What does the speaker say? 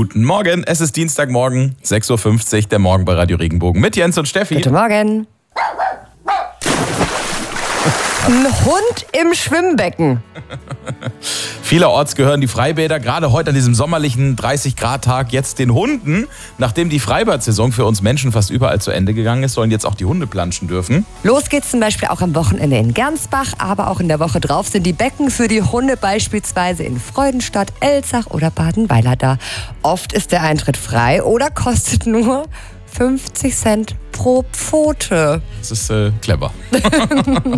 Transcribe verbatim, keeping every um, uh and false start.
Guten Morgen, es ist Dienstagmorgen, sechs Uhr fünfzig, der Morgen bei Radio Regenbogen mit Jens und Steffi. Guten Morgen. Ein Hund im Schwimmbecken. Vielerorts gehören die Freibäder gerade heute an diesem sommerlichen dreißig Grad Tag jetzt den Hunden. Nachdem die Freibad-Saison für uns Menschen fast überall zu Ende gegangen ist, sollen jetzt auch die Hunde planschen dürfen. Los geht's zum Beispiel auch am Wochenende in Gernsbach, aber auch in der Woche drauf sind die Becken für die Hunde beispielsweise in Freudenstadt, Elzach oder Badenweiler da. Oft ist der Eintritt frei oder kostet nur fünfzig Cent pro Pfote. Das ist äh, clever.